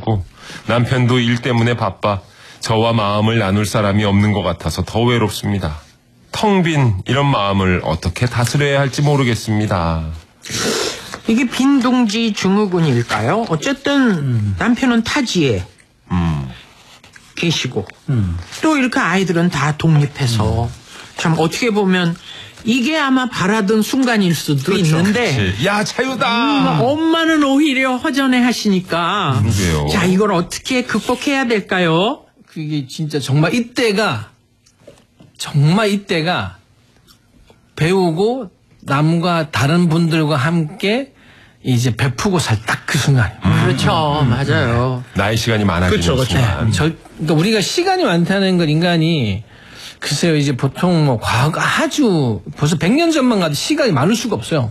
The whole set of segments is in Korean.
있고 남편도 일 때문에 바빠 저와 마음을 나눌 사람이 없는 것 같아서 더 외롭습니다. 텅 빈 이런 마음을 어떻게 다스려야 할지 모르겠습니다. 이게 빈둥지 증후군일까요? 어쨌든 남편은 타지에 계시고 또 이렇게 아이들은 다 독립해서 참 어떻게 보면 이게 아마 바라던 순간일 수도 있는데 그렇지. 야 자유다. 엄마는 오히려 허전해 하시니까 그러게요. 자 이걸 어떻게 극복해야 될까요? 그게 진짜 정말 이때가 배우고 남과 다른 분들과 함께 이제 베푸고 살 딱 그 순간이에요. 그렇죠. 맞아요. 나의 시간이 많아지는 그렇죠. 순간. 그러니까 우리가 시간이 많다는 건 인간이 글쎄요 이제 보통 뭐 과거 아주 벌써 100년 전만 가도 시간이 많을 수가 없어요.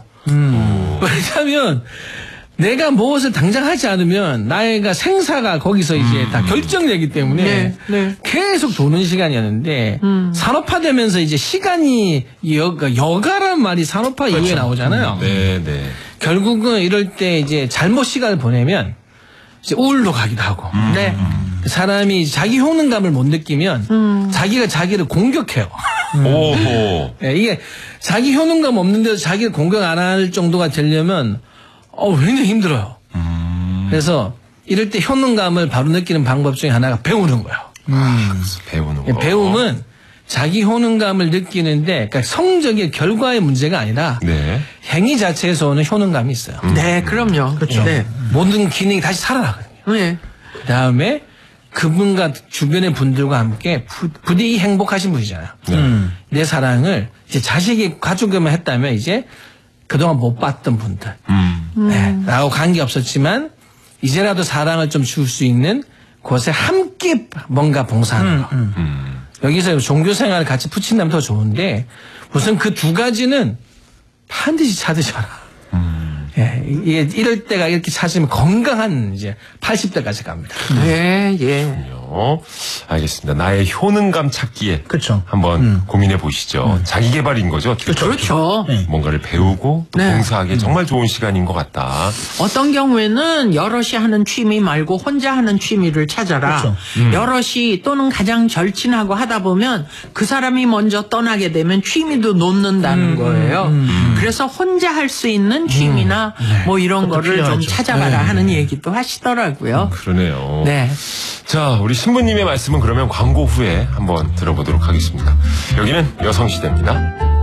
왜냐하면 내가 무엇을 당장 하지 않으면 나의가 생사가 거기서 이제 다 결정되기 때문에 계속 도는 시간이었는데 산업화되면서 이제 시간이 여가란 말이 산업화 이후에 나오잖아요. 네. 결국은 이럴 때 이제 잘못 시간을 보내면 이제 우울로 가기도 하고. 사람이 자기 효능감을 못 느끼면 자기가 자기를 공격해요. 오호. 이게 자기 효능감 없는데도 자기를 공격 안 할 정도가 되려면 굉장히 힘들어요. 그래서 이럴 때 효능감을 바로 느끼는 방법 중에 하나가 배우는 거예요. 배우는 거. 배움은 자기 효능감을 느끼는데 그러니까 성적인 결과의 문제가 아니라 행위 자체에서 오는 효능감이 있어요. 네, 그럼요. 그렇죠. 네. 모든 기능이 다시 살아나거든요. 네. 그다음에 그분과 주변의 분들과 함께 부디 행복하신 분이잖아요. 내 사랑을 이제 자식이 가족에만 했다면 이제 그동안 못 봤던 분들 나하고 관계 없었지만 이제라도 사랑을 좀 줄 수 있는 곳에 함께 뭔가 봉사하는 거. 여기서 종교생활을 같이 붙인다면 더 좋은데 우선 그 두 가지는 반드시 찾으셔라. 이게 이럴 때가 이렇게 찾으면 건강한 이제 80대까지 갑니다. 예. 알겠습니다. 나의 효능감 찾기에 그렇죠. 한번 고민해 보시죠. 자기 개발인 거죠. 그렇죠. 뭔가를 배우고 또 봉사하기에 정말 좋은 시간인 것 같다. 어떤 경우에는 여럿이 하는 취미 말고 혼자 하는 취미를 찾아라. 그렇죠. 여럿이 또는 가장 절친하고 하다 보면 그 사람이 먼저 떠나게 되면 취미도 놓는다는 거예요. 그래서 혼자 할 수 있는 취미나 뭐 이런 거를 필요하죠. 좀 찾아봐라 하는 얘기도 하시더라고요. 그러네요. 네. 자, 우리 신부님의 말씀은 그러면 광고 후에 한번 들어보도록 하겠습니다. 여기는 여성시대입니다.